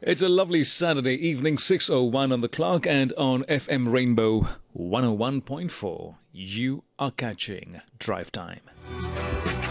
It's a lovely Saturday evening, 6:01 on the clock, and on FM Rainbow 101.4, you are catching Drive Time.